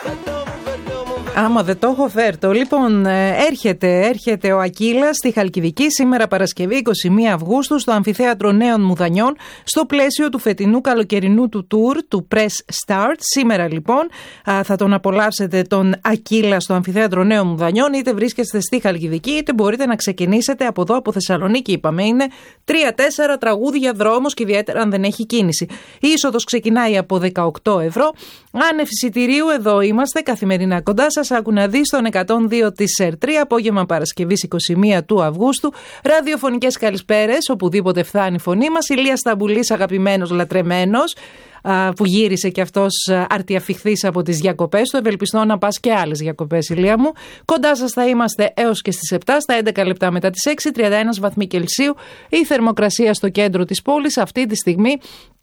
Άμα δεν το έχω φέρτο. Λοιπόν, έρχεται ο Ακύλας στη Χαλκιδική σήμερα Παρασκευή 21 Αυγούστου στο Αμφιθέατρο Νέων Μουδανιών στο πλαίσιο του φετινού καλοκαιρινού του tour του Press Start. Σήμερα λοιπόν θα τον απολαύσετε τον Ακύλα στο Αμφιθέατρο Νέων Μουδανιών, είτε βρίσκεστε στη Χαλκιδική είτε μπορείτε να ξεκινήσετε από εδώ, από Θεσσαλονίκη. Είπαμε είναι 3-4 τραγούδια δρόμος και ιδιαίτερα αν δεν έχει κίνηση. Η είσοδος ξεκινάει από 18 ευρώ. Άνευ εισιτηρίου εδώ είμαστε καθημερινά κοντά σας. Άκου να δεις τον 102 της ΕΡΤ3 απόγευμα Παρασκευής 21 του Αυγούστου. Ραδιοφωνικές καλησπέρες οπουδήποτε φτάνει η φωνή μας. Ηλίας Σταμπουλής, αγαπημένος, λατρεμένος, που γύρισε και αυτός αρτιαφιχθής από τις διακοπές του. Ευελπιστώ να πας και άλλες διακοπές, Ηλία μου. Κοντά σας θα είμαστε έως και στις 7, στα 11 λεπτά μετά τις 6, 31 βαθμοί Κελσίου. Η θερμοκρασία στο κέντρο της πόλης αυτή τη στιγμή.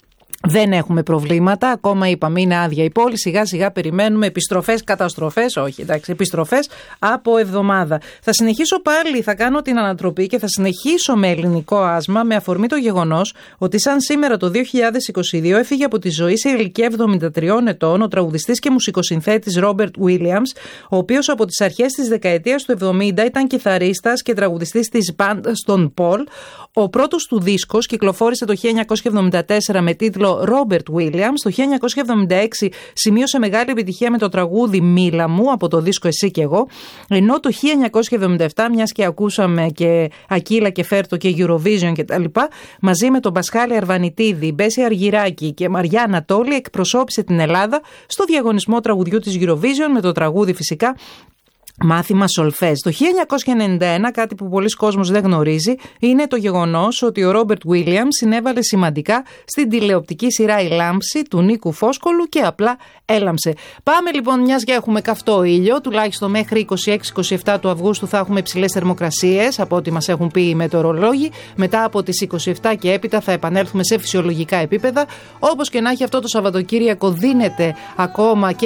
Δεν έχουμε προβλήματα, ακόμα είπαμε είναι άδεια η πόλη, σιγά σιγά περιμένουμε επιστροφές, καταστροφές, όχι εντάξει, επιστροφές από εβδομάδα. Θα συνεχίσω πάλι, θα κάνω την ανατροπή και θα συνεχίσω με ελληνικό άσμα με αφορμή το γεγονός ότι σαν σήμερα το 2022 έφυγε από τη ζωή σε ηλικία 73 ετών ο τραγουδιστής και μουσικοσυνθέτης Ρόμπερτ Βίλιαμς, ο οποίος από τις αρχές της δεκαετίας του 70 ήταν κιθαρίστας και τραγουδιστής της μπάντας των Paul. Ο πρώτος του δίσκος κυκλοφόρησε το 1974 με τίτλο Robert Williams. Το 1976 σημείωσε μεγάλη επιτυχία με το τραγούδι «Μίλα μου» από το δίσκο «Εσύ και εγώ», ενώ το 1977, μιας και ακούσαμε και Ακύλα και Φέρτο και Eurovision κτλ., μαζί με τον Πασχάλη Αρβανιτίδη, Μπέση Αργυράκη και Μαριά Ανατόλη εκπροσώπησε την Ελλάδα στο διαγωνισμό τραγουδιού της Eurovision με το τραγούδι φυσικά Μάθημα Σολφές. Το 1991, κάτι που πολλοί κόσμος δεν γνωρίζει, είναι το γεγονός ότι ο Ρόμπερτ Βίλιαμς συνέβαλε σημαντικά στην τηλεοπτική σειρά «Η Λάμψη» του Νίκου Φόσκολου και απλά έλαμψε. Πάμε λοιπόν, μιας και έχουμε καυτό ήλιο, τουλάχιστον μέχρι 26-27 του Αυγούστου θα έχουμε υψηλές θερμοκρασίες από ό,τι μας έχουν πει οι μετεωρολόγοι. Μετά από τις 27 και έπειτα θα επανέλθουμε σε φυσιολογικά επίπεδα. Όπως και να έχει, αυτό το Σαββατοκύριακο δίνεται ακόμα και